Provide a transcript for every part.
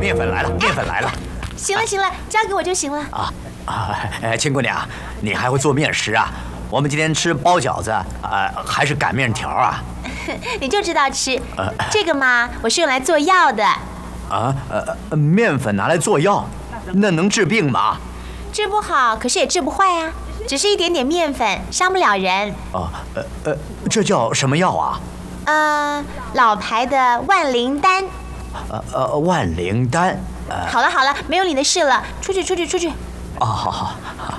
面粉来了，面粉来了。 行了行了，交给我就行了。 亲姑娘，你还会做面食啊？我们今天吃包饺子，还是擀面条啊？ 你就知道吃。这个嘛，我是用来做药的。 面粉拿来做药，那能治病吗？ 治不好，可是也治不坏啊。只是一点点面粉，伤不了人。 这叫什么药啊？ 老牌的万灵丹。 万灵丹。 好了好了，没有你的事了，出去出去出去。 好。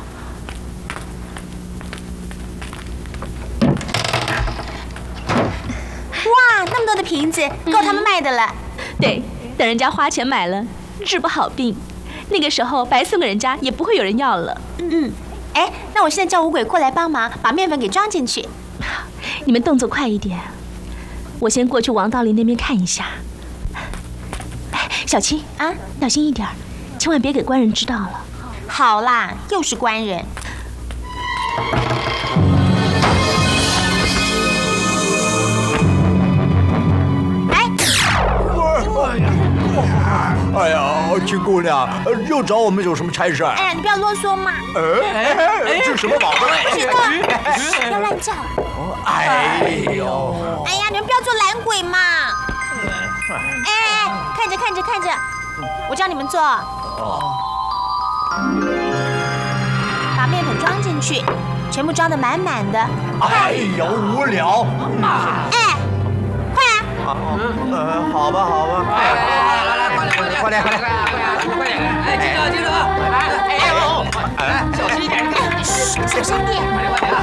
哇，那么多的瓶子，够他们卖的了。 对，等人家花钱买了，治不好病，那个时候白送给人家也不会有人要了。 哎，那我现在叫五鬼过来帮忙，把面粉给装进去。 你们动作快一点，我先过去王道林那边看一下。小青啊，小心一点，千万别给官人知道了。 好啦，又是官人。 哎呀，亲姑娘，又找我们有什么差事？ 哎呀，你不要啰嗦嘛。 这什么毛病？ 不要乱叫。 哎呦！ 哎呀，你们不要做懒鬼嘛！哎，看着，我教你们做。把面粉装进去，全部装得满满的。 哎呦，无聊！ 哎，快来！ 好吧。快点！ 哎，记着啊！来，小心一点！ 小声点。